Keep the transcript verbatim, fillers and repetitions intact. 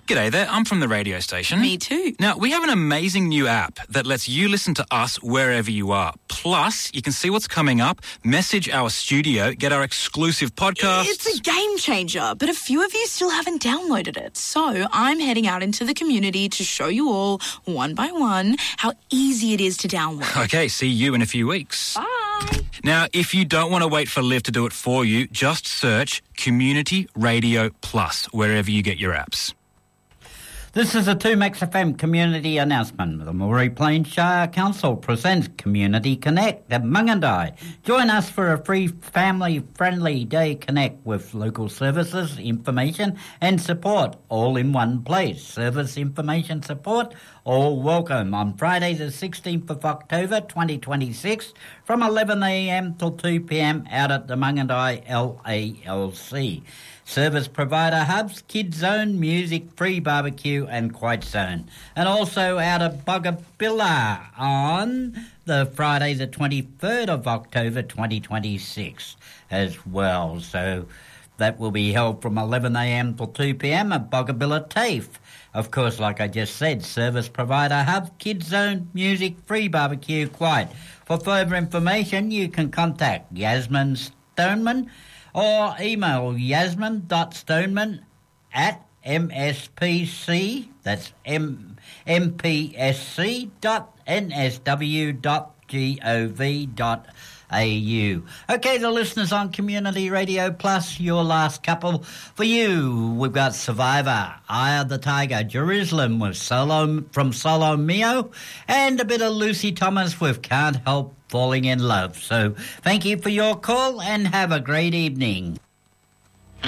G'day there, I'm from the radio station. Me too. Now, we have an amazing new app that lets you listen to us wherever you are. Plus, you can see what's coming up, message our studio, get our exclusive podcasts. It's a game changer, but a few of you still haven't downloaded it. So I'm heading out into the community to show you all, one by one, how easy it is to download. Okay, see you in a few weeks. Bye. Now, if you don't want to wait for Liv to do it for you, just search Community Radio Plus wherever you get your apps. This is a two Max F M community announcement. The Moree Plains Shire Council presents Community Connect at Mungindi. Join us for a free family-friendly day connect with local services, information and support all in one place. Service information support, all welcome on Friday the sixteenth of October twenty twenty-six from eleven a m till two p m out at the Mungindi L A L C. Service provider hubs, Kids Zone, music, free barbecue and Quiet Zone. And also out of Boggabilla on the Friday the twenty-third of October twenty twenty-six as well. So that will be held from eleven a m till two p m at Boggabilla TAFE. Of course, like I just said, service provider hub, Kids Zone, music, free barbecue, Quiet. For further information, you can contact Yasmin Stoneman or email yasmin.stoneman at mspc, that's m mpsc dot nsw dot gov dot au. Okay, the listeners on Community Radio Plus, your last couple for you. We've got Survivor, Eye of the Tiger, Jerusalem with Solo from Solo Mio, and a bit of Lucy Thomas with Can't Help Falling in Love. So thank you for your call and have a great evening.